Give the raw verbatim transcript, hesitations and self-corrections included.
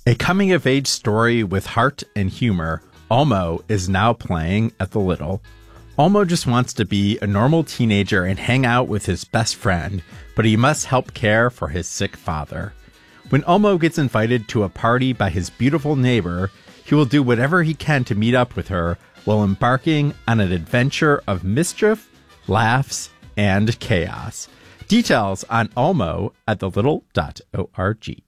A coming-of-age story with heart and humor, Olmo is now playing at the Little. Olmo just wants to be a normal teenager and hang out with his best friend, but he must help care for his sick father. When Olmo gets invited to a party by his beautiful neighbor, he will do whatever he can to meet up with her while embarking on an adventure of mischief, laughs, and chaos. Details on Olmo at the little dot org.